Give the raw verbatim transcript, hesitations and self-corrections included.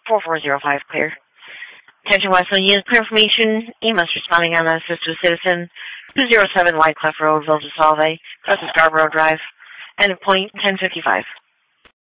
four four zero five, clear. Attention Westland unit, clear information. E M S responding on an assist to a citizen. two oh seven Whitecliff Road, Village of Solvay, Crescent Scarborough Drive. End of point ten fifty-five.